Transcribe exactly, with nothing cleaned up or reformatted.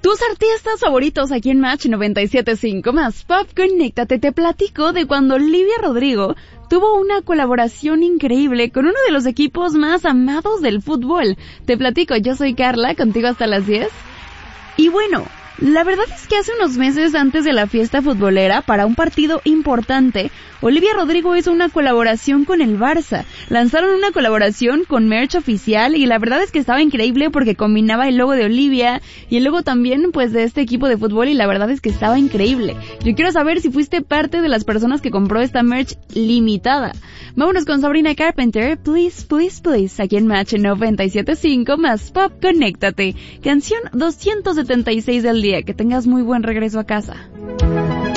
Tus artistas favoritos aquí en Match noventa y siete punto cinco más Pop, conéctate, te platico de cuando Olivia Rodrigo tuvo una colaboración increíble con uno de los equipos más amados del fútbol. Te platico, yo soy Carla, contigo hasta las diez. Y bueno, la verdad es que hace unos meses antes de la fiesta futbolera, para un partido importante, Olivia Rodrigo hizo una colaboración con el Barça. Lanzaron una colaboración con merch oficial y la verdad es que estaba increíble porque combinaba el logo de Olivia y el logo también pues de este equipo de fútbol y la verdad es que estaba increíble. Yo quiero saber si fuiste parte de las personas que compró esta merch limitada. Vámonos con Sabrina Carpenter, Please, Please, Please, aquí en Match noventa y siete punto cinco más Pop, conéctate. Canción doscientos setenta y seis del día. Que tengas muy buen regreso a casa.